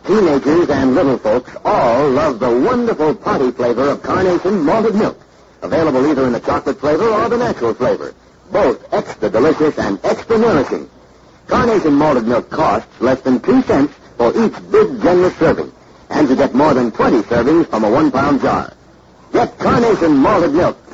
teenagers, and little folks all love the wonderful party flavor of Carnation malted milk. Available either in the chocolate flavor or the natural flavor. Both extra delicious and extra nourishing. Carnation malted milk costs less than 2 cents for each big, generous serving. And you get more than 20 servings from a 1-pound jar. Get Carnation malted milk